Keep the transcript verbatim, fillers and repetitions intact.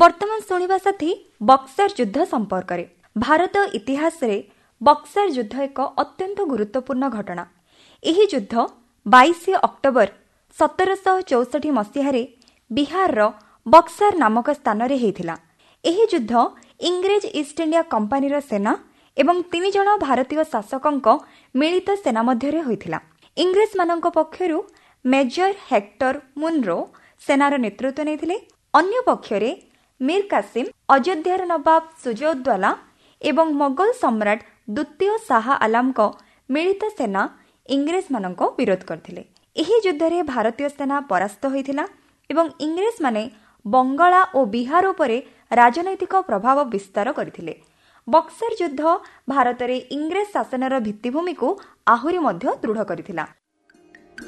ବର୍ତ୍ତମାନ ଶୁଣିବା ସାଥୀ ବକ୍ସର ଯୁଦ୍ଧ ସମ୍ପର୍କରେ। ଭାରତ ଇତିହାସରେ ବକ୍ସର ଯୁଦ୍ଧ ଏକ ଅତ୍ୟନ୍ତ ଗୁରୁତ୍ୱପୂର୍ଣ୍ଣ ଘଟଣା। ଏହି ଯୁଦ୍ଧ ବାଇଶ ଅକ୍ଟୋବର ସତରଶହ ଚଉଷଠି ମସିହାରେ ବିହାରର ବକ୍ସର ନାମକ ସ୍ଥାନରେ ହୋଇଥିଲା। ଏହି ଯୁଦ୍ଧ ଇଂରେଜ ଇଷ୍ଟ ଇଣ୍ଡିଆ କମ୍ପାନୀର ସେନା ଏବଂ ତିନି ଜଣ ଭାରତୀୟ ଶାସକଙ୍କ ମିଳିତ ସେନା ମଧ୍ୟରେ ହୋଇଥିଲା। ଇଂରେଜମାନଙ୍କ ପକ୍ଷରୁ ମେଜର ହେକ୍ଟର ମୁନରୋ ସେନାର ନେତୃତ୍ୱ ନେଇଥିଲେ। ଅନ୍ୟ ପକ୍ଷରେ ମୀର କାସିମ, ଅଯୋଧ୍ୟାର ନବାବ ସୁଜଉଦ୍ଦୌଲା ଏବଂ ମୋଗଲ ସମ୍ରାଟ ଦ୍ୱିତୀୟ ଶାହ ଆଲାମଙ୍କ ମିଳିତ ସେନା ଇଂରେଜମାନଙ୍କ ବିରୋଧ କରିଥିଲେ। ଏହି ଯୁଦ୍ଧରେ ଭାରତୀୟ ସେନା ପରାସ୍ତ ହୋଇଥିଲା ଏବଂ ଇଂରେଜମାନେ ବଙ୍ଗଳା ଓ ବିହାର ଉପରେ ରାଜନୈତିକ ପ୍ରଭାବ ବିସ୍ତାର କରିଥିଲେ। ବକ୍ସର ଯୁଦ୍ଧ ଭାରତରେ ଇଂରେଜ ଶାସନର ଭିତ୍ତିଭୂମିକୁ ଆହୁରି ମଧ୍ୟ ଦୃଢ଼ କରିଥିଲା।